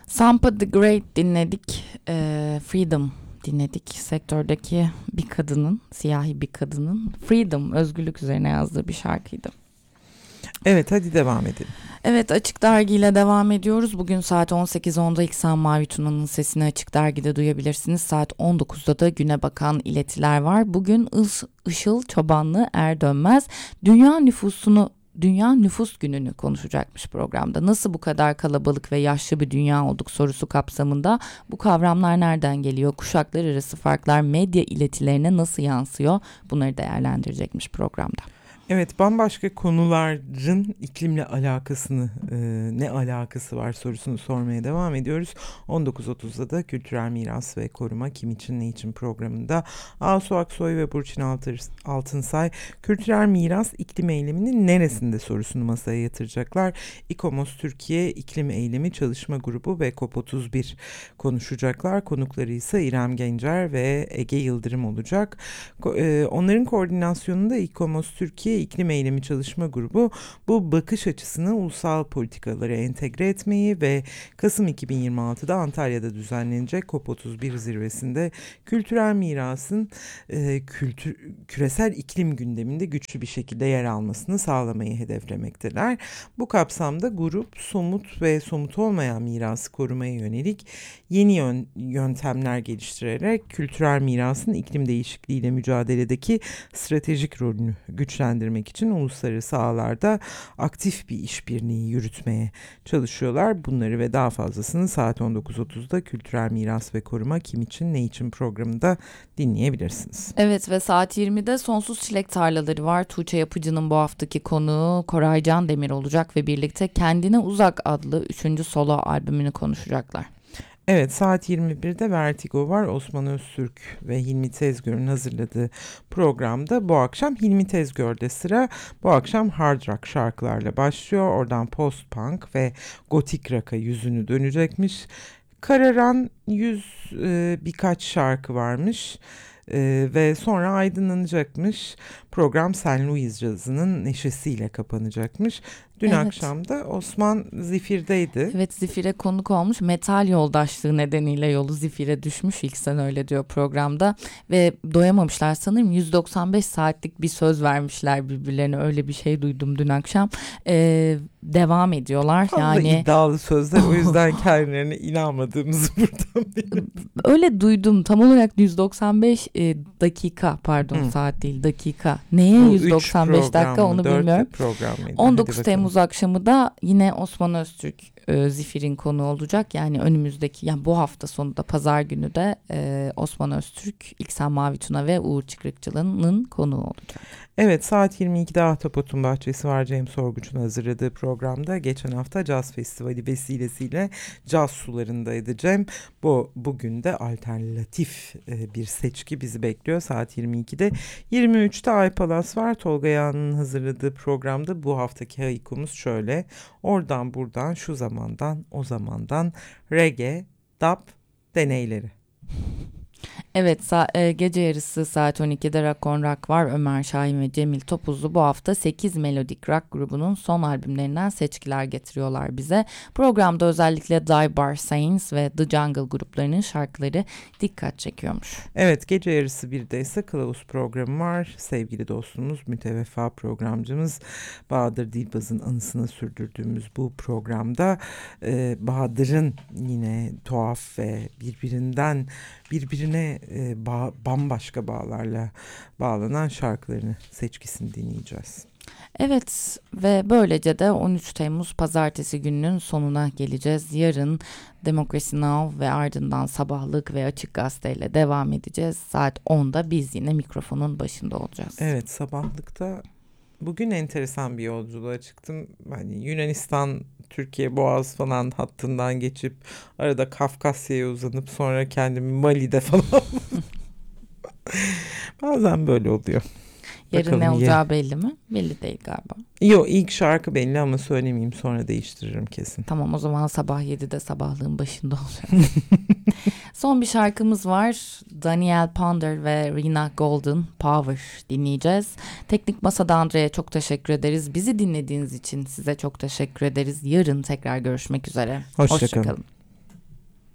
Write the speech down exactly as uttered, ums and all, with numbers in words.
Sampa the Great dinledik. E, Freedom dinledik. Sektördeki bir kadının, siyahi bir kadının Freedom, özgürlük üzerine yazdığı bir şarkıydı. Evet, hadi devam edelim. Evet, Açık Dergi ile devam ediyoruz. Bugün saat on sekiz onda İhsan Mavi Tuna'nın sesini Açık Dergi'de duyabilirsiniz. Saat on dokuzda da güne bakan iletiler var. Bugün Işıl Çobanlı Erdönmez dünya nüfusunu Dünya Nüfus Günü'nü konuşacakmış programda. Nasıl bu kadar kalabalık ve yaşlı bir dünya olduk sorusu kapsamında bu kavramlar nereden geliyor? Kuşaklar arası farklar medya iletilerine nasıl yansıyor? Bunları değerlendirecekmiş programda. Evet, bambaşka konuların iklimle alakasını, e, ne alakası var sorusunu sormaya devam ediyoruz. on dokuz otuzda da Kültürel Miras ve Koruma Kim İçin Ne İçin programında Asu Aksoy ve Burçin Altınsay kültürel miras iklim eyleminin neresinde sorusunu masaya yatıracaklar. İKOMOS Türkiye İklim Eylemi Çalışma Grubu ve COP otuz bir konuşacaklar. Konukları ise İrem Gencer ve Ege Yıldırım olacak. E, onların koordinasyonunda İKOMOS Türkiye İklim Eylemi Çalışma Grubu bu bakış açısını ulusal politikalara entegre etmeyi ve Kasım iki bin yirmi altıda Antalya'da düzenlenecek COP otuz bir zirvesinde kültürel mirasın e, kültür, küresel iklim gündeminde güçlü bir şekilde yer almasını sağlamayı hedeflemekteler. Bu kapsamda grup somut ve somut olmayan mirası korumaya yönelik yeni yön, yöntemler geliştirerek kültürel mirasın iklim değişikliğiyle mücadeledeki stratejik rolünü güçlendirmek için uluslararası ağlarda aktif bir işbirliği yürütmeye çalışıyorlar. Bunları ve daha fazlasını saat on dokuz otuzda Kültürel Miras ve Koruma Kim İçin Ne İçin programında dinleyebilirsiniz. Evet ve saat yirmide Sonsuz Çilek Tarlaları var. Tuğçe Yapıcı'nın bu haftaki konuğu Koray Candemir olacak ve birlikte Kendine Uzak adlı üçüncü solo albümünü konuşacaklar. Evet, saat yirmi birde Vertigo var. Osman Öztürk ve Hilmi Tezgör'ün hazırladığı programda bu akşam Hilmi Tezgör'de sıra. Bu akşam hard rock şarkılarla başlıyor. Oradan post punk ve gotik rock'a yüzünü dönecekmiş. Kararan yüz e, birkaç şarkı varmış. Ee, ve sonra aydınlanacakmış. Program Saint Louis Cazı'nın neşesiyle kapanacakmış. Dün evet. akşam da Osman Zifir'deydi. Evet, Zifir'e konuk olmuş. Metal yoldaşlığı nedeniyle yolu Zifir'e düşmüş. İlk sen öyle diyor programda. Ve doyamamışlar sanırım. yüz doksan beş saatlik bir söz vermişler birbirlerine. Öyle bir şey duydum dün akşam. Ee, devam ediyorlar. Fazla yani iddialı sözler, o yüzden kendilerine inanmadığımızı buradan belirtelim. Öyle duydum. Tam olarak yüz doksan beş e, dakika pardon Hı. saat değil dakika. Neye Bu yüz doksan beş dakika onu bilmiyorum. on dokuz Temmuz akşamı da yine Osman Öztürk e, Zifir'in konuğu olacak. Yani önümüzdeki, yani bu hafta sonu da pazar günü de e, Osman Öztürk, İhsan Mavi Tuna ve Uğur Çıkrıkçılı'nın konuğu olacak. Evet, saat yirmi ikide Ahtapot'un Bahçesi var. James Sorguç'un hazırladığı programda geçen hafta Caz Festivali vesilesiyle caz sularındaydı Cem. Bu bugün de alternatif e, bir seçki bizi bekliyor saat yirmi ikide. yirmi üçte Ay Palas var. Tolga Yağan'ın hazırladığı programda bu haftaki haikumuz şöyle: oradan buradan, şu zamandan o zamandan, reggae, dub deneyleri. Evet, sa- e, gece yarısı saat on ikide Rock on Rock var. Ömer Şahin ve Cemil Topuzlu bu hafta sekiz melodik rock grubunun son albümlerinden seçkiler getiriyorlar bize. Programda özellikle Die Bar Saints ve The Jungle gruplarının şarkıları dikkat çekiyormuş. Evet, gece yarısı birde ise Kılavuz programı var. Sevgili dostumuz, müteveffa programcımız Bahadır Dilbaz'ın anısına sürdürdüğümüz bu programda e, Bahadır'ın yine tuhaf ve birbirinden birbirine e, bağ, bambaşka bağlarla bağlanan şarkılarını, seçkisini dinleyeceğiz. Evet ve böylece de on üç Temmuz pazartesi gününün sonuna geleceğiz. Yarın Democracy Now! Ve ardından Sabahlık ve Açık Gazete ile devam edeceğiz. Saat onda biz yine mikrofonun başında olacağız. Evet, Sabahlık'ta bugün enteresan bir yolculuğa çıktım. Hani Yunanistan, Türkiye Boğaz falan hattından geçip arada Kafkasya'ya uzanıp sonra kendimi Mali'de falan. Bazen böyle oluyor. Yarın Bakalım ne olacağı ya. belli mi? Belli değil galiba. Yok, ilk şarkı belli ama söylemeyeyim, sonra değiştiririm kesin. Tamam, o zaman sabah yedide Sabahlığın başında olacağız. Son bir şarkımız var. Daniel Ponder ve Rina Golden, Power dinleyeceğiz. Teknik Masa'da Andre'ye çok teşekkür ederiz. Bizi dinlediğiniz için size çok teşekkür ederiz. Yarın tekrar görüşmek üzere. Hoşça Hoşça kalın. kalın.